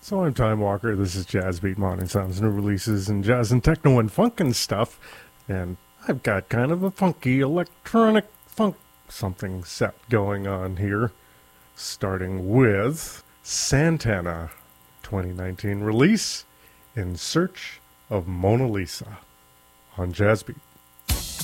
So I'm Time Walker. This is Jazz Beat Modern Sounds, new releases in jazz and techno and funk and stuff. And I've got kind of a funky electronic funk something set going on here. Starting with Santana, 2019 release, In Search of Mona Lisa on Jazz Beat.